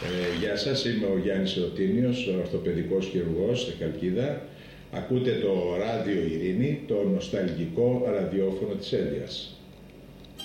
Γεια σας, είμαι ο Γιάννης Εωτίνιος, ορθοπαιδικός χειρουργός στη Χαλκίδα. Ακούτε το Ράδιο Ειρήνη, το νοσταλγικό ραδιόφωνο της Ένδειας.